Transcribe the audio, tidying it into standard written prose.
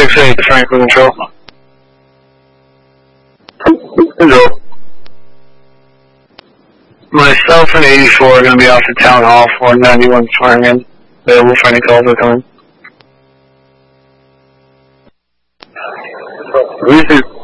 6-8 to Franklin Control. Control. Myself and 84 are going to be off at Town Hall for 91 flying in. Available for any calls that come in.